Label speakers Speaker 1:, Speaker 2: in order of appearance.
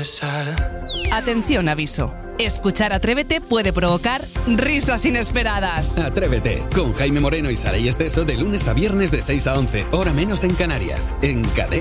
Speaker 1: de sal.
Speaker 2: Atención, aviso. Escuchar Atrévete puede provocar risas inesperadas.
Speaker 3: Atrévete, con Jaime Moreno y Saray Esteso de lunes a viernes de 6 a 11, hora menos en Canarias, en Cadena.